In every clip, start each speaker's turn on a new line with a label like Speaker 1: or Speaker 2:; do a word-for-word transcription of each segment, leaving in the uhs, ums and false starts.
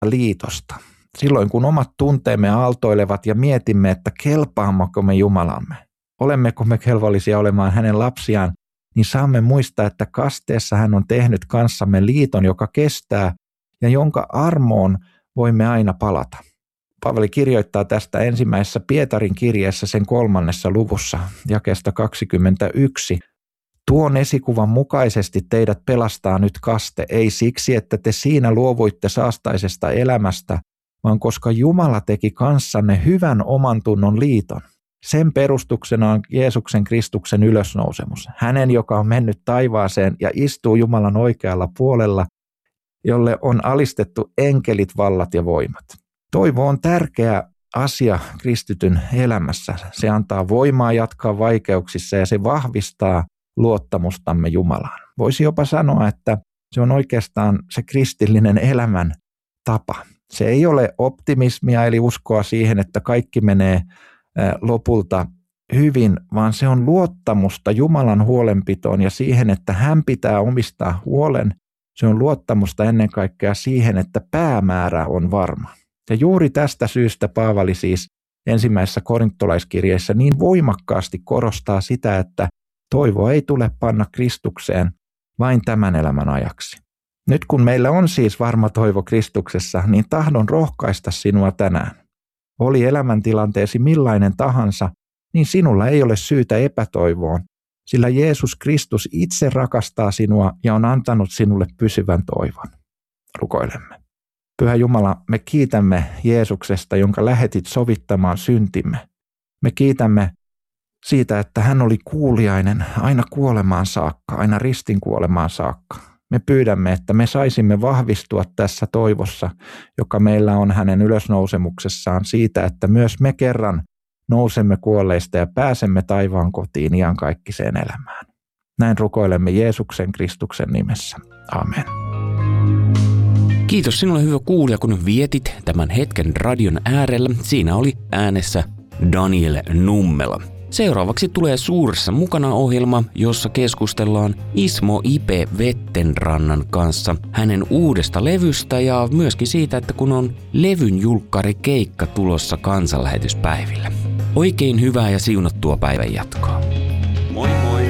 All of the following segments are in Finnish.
Speaker 1: liitosta. Silloin kun omat tunteemme aaltoilevat ja mietimme, että kelpaammeko me Jumalamme, olemmeko me kelvollisia olemaan hänen lapsiaan, niin saamme muistaa, että kasteessa hän on tehnyt kanssamme liiton, joka kestää ja jonka armoon voimme aina palata. Paavali kirjoittaa tästä ensimmäisessä Pietarin kirjeessä sen kolmannessa luvussa, jakeesta kaksikymmentäyksi. Tuon esikuvan mukaisesti teidät pelastaa nyt kaste, ei siksi, että te siinä luovuitte saastaisesta elämästä, vaan koska Jumala teki kanssanne hyvän oman tunnon liiton. Sen perustuksena on Jeesuksen Kristuksen ylösnousemus, hänen, joka on mennyt taivaaseen ja istuu Jumalan oikealla puolella, jolle on alistettu enkelit, vallat ja voimat. Toivo on tärkeä asia kristityn elämässä. Se antaa voimaa jatkaa vaikeuksissa ja se vahvistaa luottamustamme Jumalaan. Voisi jopa sanoa, että se on oikeastaan se kristillinen elämän tapa. Se ei ole optimismia eli uskoa siihen, että kaikki menee lopulta hyvin, vaan se on luottamusta Jumalan huolenpitoon ja siihen, että hän pitää omistaa huolen. Se on luottamusta ennen kaikkea siihen, että päämäärä on varma. Ja juuri tästä syystä Paavali siis ensimmäisessä korintolaiskirjeessä niin voimakkaasti korostaa sitä, että toivo ei tule panna Kristukseen vain tämän elämän ajaksi. Nyt kun meillä on siis varma toivo Kristuksessa, niin tahdon rohkaista sinua tänään. Oli elämäntilanteesi millainen tahansa, niin sinulla ei ole syytä epätoivoon, sillä Jeesus Kristus itse rakastaa sinua ja on antanut sinulle pysyvän toivon. Rukoilemme. Pyhä Jumala, me kiitämme Jeesuksesta, jonka lähetit sovittamaan syntimme. Me kiitämme siitä, että hän oli kuuliainen aina kuolemaan saakka, aina ristin kuolemaan saakka. Me pyydämme, että me saisimme vahvistua tässä toivossa, joka meillä on hänen ylösnousemuksessaan siitä, että myös me kerran nousemme kuolleista ja pääsemme taivaan kotiin iankaikkiseen elämään. Näin rukoilemme Jeesuksen Kristuksen nimessä. Amen.
Speaker 2: Kiitos sinulle hyvä kuulija, kun vietit tämän hetken radion äärellä. Siinä oli äänessä Daniel Nummela. Seuraavaksi tulee Suuressa mukana -ohjelma, jossa keskustellaan Ismo Ipe Vettenrannan kanssa hänen uudesta levystä ja myöskin siitä, että kun on levyn julkkarikeikka tulossa kansanlähetyspäivillä. Oikein hyvää ja siunattua päivän jatkoa.
Speaker 3: Moi moi!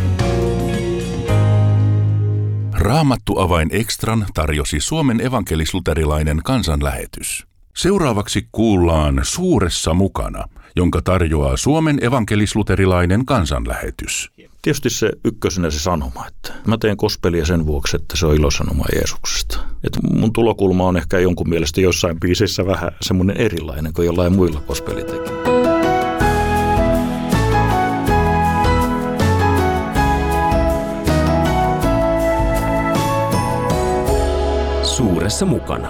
Speaker 3: Raamattu Avain Extran tarjosi Suomen evankelis-luterilainen kansanlähetys. Seuraavaksi kuullaan Suuressa mukana, jonka tarjoaa Suomen evankelis-luterilainen kansanlähetys.
Speaker 4: Tietysti se ykkösenä se sanoma, että mä teen gospelia sen vuoksi, että se on ilosanoma Jeesuksesta. Että mun tulokulma on ehkä jonkun mielestä jossain biisissä vähän semmoinen erilainen kuin jollain muilla gospelitekijöillä.
Speaker 2: Suuressa mukana.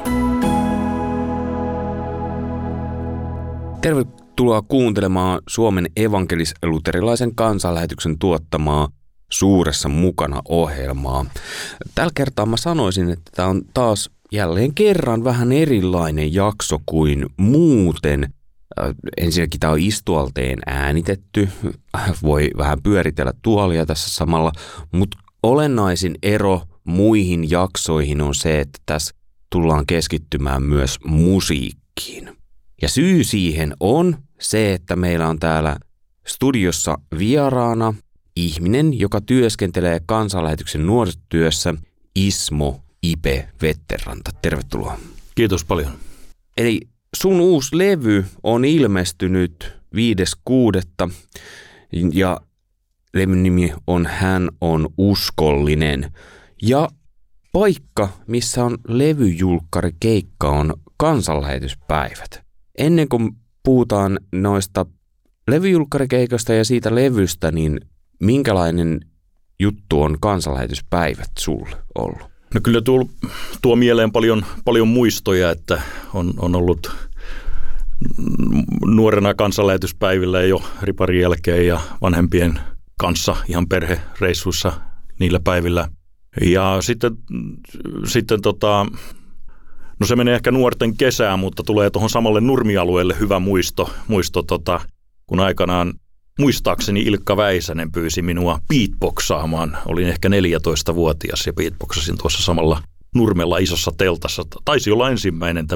Speaker 2: Tervetuloa kuuntelemaan Suomen evankelis-luterilaisen kansanlähetyksen tuottamaa Suuressa mukana -ohjelmaa. Tällä kertaa mä sanoisin, että tämä on taas jälleen kerran vähän erilainen jakso kuin muuten. Ensinnäkin tämä on istualteen äänitetty, voi vähän pyöritellä tuolia tässä samalla, mutta olennaisin ero muihin jaksoihin on se, että tässä tullaan keskittymään myös musiikkiin. Ja syy siihen on se, että meillä on täällä studiossa vieraana ihminen, joka työskentelee kansanlähetyksen nuorisotyössä, Ismo Ipe Vetterranta. Tervetuloa.
Speaker 4: Kiitos paljon.
Speaker 2: Eli sun uusi levy on ilmestynyt viides kuudetta ja levyn nimi on Hän on uskollinen. Ja paikka, missä on levyjulkkarikeikka, on kansanlähetyspäivät. Ennen kuin puhutaan noista levyjulkkarikeikosta ja siitä levystä, niin minkälainen juttu on kansanlähetyspäivät sulle ollut?
Speaker 4: No kyllä tuo, tuo mieleen paljon, paljon muistoja, että on, on ollut nuorena kansanlähetyspäivillä jo riparin jälkeen ja vanhempien kanssa ihan perhereissuissa niillä päivillä. Ja sitten, sitten tota, no se menee ehkä nuorten kesään, mutta tulee tuohon samalle nurmialueelle hyvä muisto, muisto tota, kun aikanaan muistaakseni Ilkka Väisänen pyysi minua beatboxaamaan. Olin ehkä neljätoistavuotias ja beatboxasin tuossa samalla Nurmella isossa teltassa. Taisi olla ensimmäinen